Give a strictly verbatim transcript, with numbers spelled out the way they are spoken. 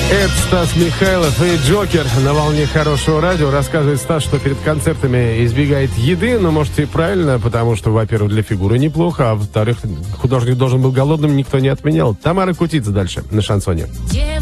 Это Стас Михайлов и Джокер на волне хорошего радио. Рассказывает Стас, что перед концертами избегает еды, но, может, и правильно, потому что, во-первых, для фигуры неплохо, а во-вторых, художник должен был голодным, никто не отменял. Тамара Кутидзе дальше на шансоне. Yeah.